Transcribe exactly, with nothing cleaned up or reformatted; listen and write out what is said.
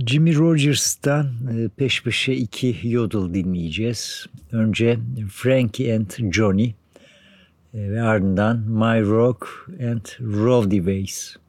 Jimmy Rogers'tan e, peş peşe iki yodel dinleyeceğiz. Önce Frankie and Johnny e, ve ardından My Rock and Roll the Ways.